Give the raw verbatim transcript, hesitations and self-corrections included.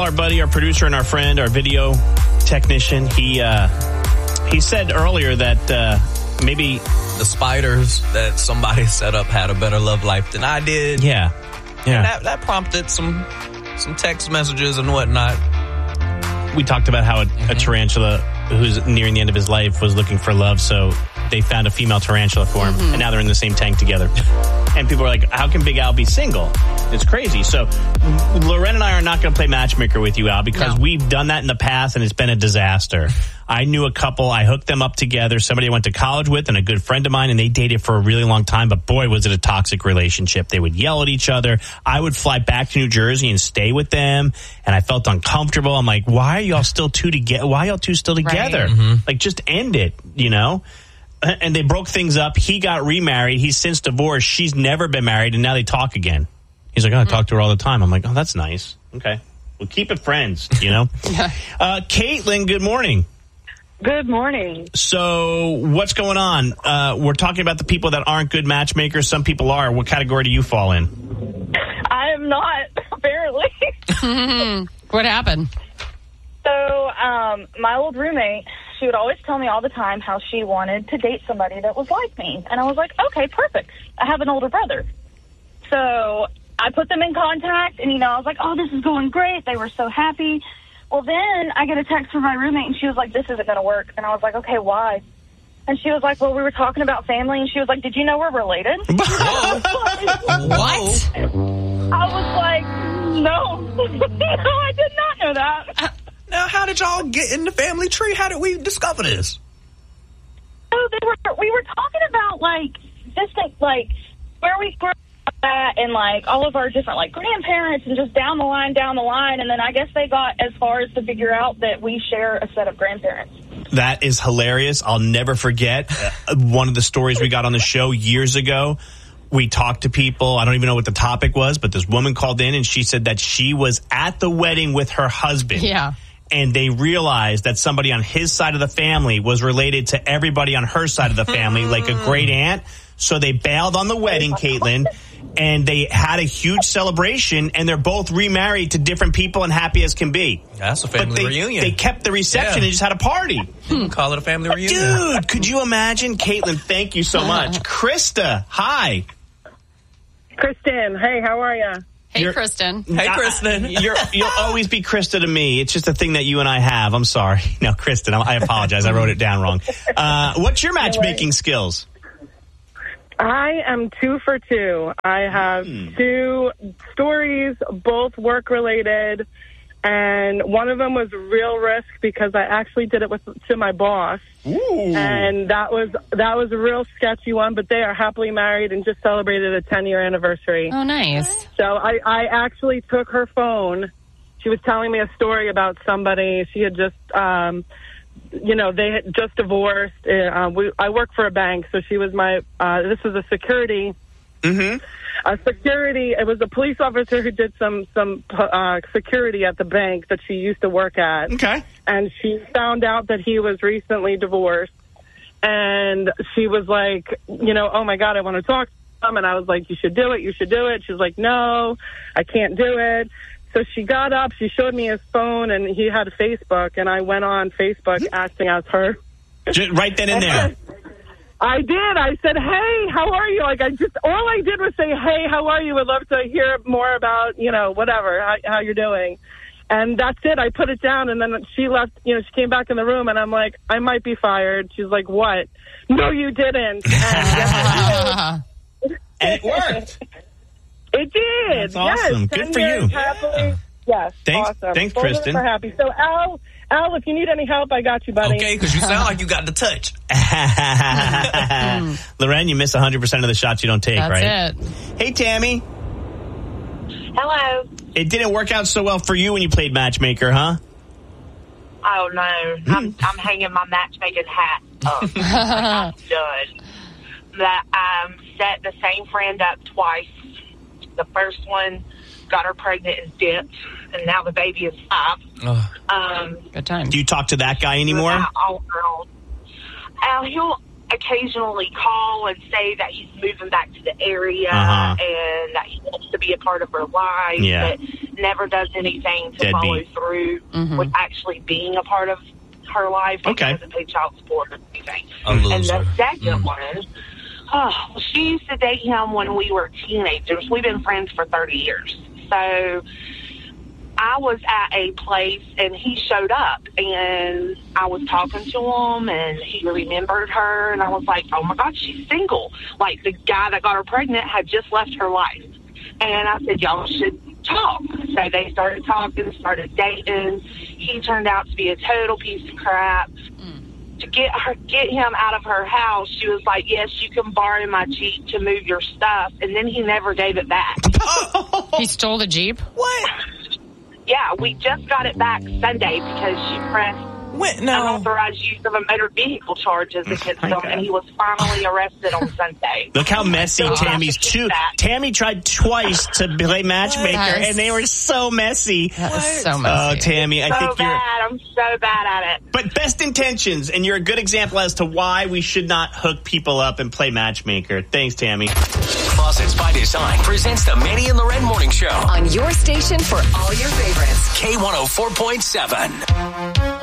our buddy, our producer, and our friend, our video technician, he uh, he said earlier that uh, maybe the spiders that somebody set up had a better love life than I did. Yeah, yeah. And that, that prompted some some text messages and whatnot. We talked about how a, mm-hmm. a tarantula who's nearing the end of his life was looking for love, so they found a female tarantula for him, mm-hmm. and now they're in the same tank together. And people are like, how can Big Al be single? It's crazy. So Loren and I are not going to play matchmaker with you, Al, because no. we've done that in the past, and it's been a disaster. I knew a couple. I hooked them up together. Somebody I went to college with and a good friend of mine, and they dated for a really long time, but boy, was it a toxic relationship. They would yell at each other. I would fly back to New Jersey and stay with them, and I felt uncomfortable. I'm like, why are y'all still two together? Why are y'all two still together? Right. Mm-hmm. Like, just end it, you know? And they broke things up. He got remarried. He's since divorced. She's never been married, and now they talk again. He's like, oh, I mm-hmm. talk to her all the time. I'm like, oh, that's nice. Okay. Well, keep it friends, you know? yeah. uh, Caitlin, good morning. Good morning. So what's going on? Uh, we're talking about the people that aren't good matchmakers. Some people are. What category do you fall in? I am not, apparently. What happened? So um, my old roommate, she would always tell me all the time how she wanted to date somebody that was like me. And I was like, okay, perfect. I have an older brother. So I put them in contact, and, you know, I was like, oh, this is going great. They were so happy. Well, then I get a text from my roommate, and she was like, this isn't going to work. And I was like, okay, why? And she was like, well, we were talking about family, and she was like, did you know we're related? Whoa. What? I was like, no. No, I did not know that. Uh, now, how did y'all get in the family tree? How did we discover this? So they were, we were talking about, like, distant, like, where we grew up at, and, like, all of our different, like, grandparents, and just down the line, down the line. And then I guess they got as far as to figure out that we share a set of grandparents. That is hilarious. I'll never forget uh, one of the stories we got on the show years ago. We talked to people. I don't even know what the topic was, but this woman called in, and she said that she was at the wedding with her husband. Yeah. And they realized that somebody on his side of the family was related to everybody on her side of the family, like a great aunt. So they bailed on the wedding, Caitlin, and they had a huge celebration, and they're both remarried to different people and happy as can be. That's a family but they, reunion. They kept the reception yeah. and just had a party. Hmm. Call it a family reunion. Dude, could you imagine? Caitlin, thank you so much. Krista, hi. Kristen, hey, how are you? Hey, You're, Kristen. Hey, Kristen. You're, you'll always be Krista to me. It's just a thing that you and I have. I'm sorry. No, Kristen, I apologize. I wrote it down wrong. Uh, what's your matchmaking skills? I am two for two. I have hmm. two stories, both work-related, and one of them was real risk because I actually did it with to my boss. Ooh. And that was that was a real sketchy one, but they are happily married and just celebrated a ten-year anniversary. Oh, nice. So I, I actually took her phone. She was telling me a story about somebody. She had just, um, you know, they had just divorced. Uh, we, I work for a bank, so she was my, uh, this was a security. Mm-hmm. A security, it was a police officer who did some, some uh, security at the bank that she used to work at. Okay. And she found out that he was recently divorced. And she was like, you know, oh, my God, I want to talk to him. And I was like, you should do it. You should do it. She was like, no, I can't do it. So she got up. She showed me his phone, and he had Facebook. And I went on Facebook acting as her. Just right then and there. I did. I said, hey, how are you? Like, I just, all I did was say, hey, how are you? Would love to hear more about, you know, whatever, how, how you're doing. And that's it. I put it down, and then she left, you know, she came back in the room, and I'm like, I might be fired. She's like, what? No, you didn't. And, yes, and it worked. It did. That's awesome. Yes. Good for you. Happily. Yes. Thanks, awesome. thanks, Both Kristen. We're happy. So, Al, Al, if you need any help, I got you, buddy. Okay, because you sound like you got the touch. Loren, you miss one hundred percent of the shots you don't take, That's right? That's it. Hey, Tammy. Hello. It didn't work out so well for you when you played matchmaker, huh? Oh, no. I'm, I'm hanging my matchmaking hat up. I'm done. That um, set the same friend up twice. The first one got her pregnant and dipped, and now the baby is five. Oh. Um, Good time. Do you talk to that guy anymore? All girls. Uh, he'll occasionally call and say that he's moving back to the area uh-huh. and that he wants to be a part of her life. Yeah. But never does anything to Deadbeat. follow through Mm-hmm. with actually being a part of her life. Like, Okay. He doesn't pay child support or anything. A And loser. the second Mm. one, oh, well, she used to date him when we were teenagers. We've been friends for thirty years. So I was at a place and he showed up and I was talking to him and he remembered her and I was like, oh my God, she's single. Like the guy that got her pregnant had just left her life. And I said, y'all should talk. So they started talking, started dating. He turned out to be a total piece of crap. To get her, get him out of her house, she was like, yes, you can borrow my Jeep to move your stuff. And then he never gave it back. He stole the Jeep? What? Yeah, we just got it back Sunday because she pressed What? No. unauthorized use of a motor vehicle charges against my him, God. and he was finally arrested on Sunday. Look how messy God. Tammy's Keep two. that. Tammy tried twice to play matchmaker, That is- and they were so messy. That was so Oh, messy. Tammy, I So think you're. bad. I'm so bad at it. But best intentions, and you're a good example as to why we should not hook people up and play matchmaker. Thanks, Tammy. Closets by Design presents the Manny and Loren Morning Show On your station for all your favorites. K one oh four point seven.